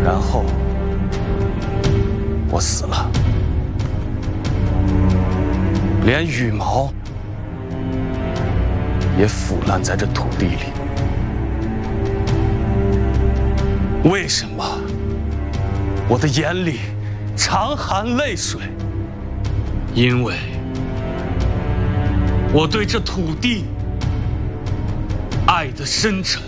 然后我死了，连羽毛也腐烂在这土地里。为什么我的眼里常含泪水？因为我对这土地爱得深沉。